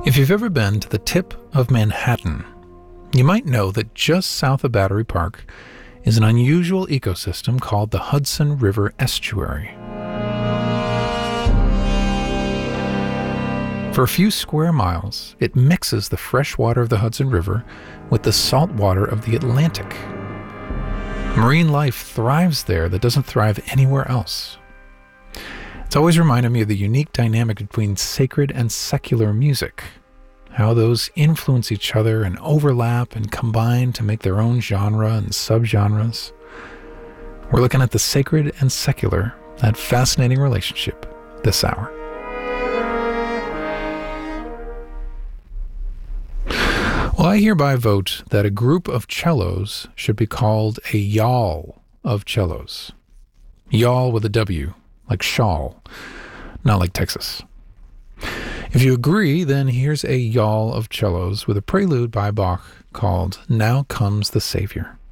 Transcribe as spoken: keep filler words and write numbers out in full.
If you've ever been to the tip of Manhattan, you might know that just south of Battery Park is an unusual ecosystem called the Hudson River Estuary. For a few square miles, it mixes the fresh water of the Hudson River with the salt water of the Atlantic. Marine life thrives there that doesn't thrive anywhere else. It's always reminded me of the unique dynamic between sacred and secular music, how those influence each other and overlap and combine to make their own genre and subgenres. We're looking at the sacred and secular, that fascinating relationship, this hour. Well, I hereby vote that a group of cellos should be called a y'all of cellos. Y'all with a W, like shawl, not like Texas. If you agree, then here's a y'all of cellos with a prelude by Bach called Now Comes the Savior.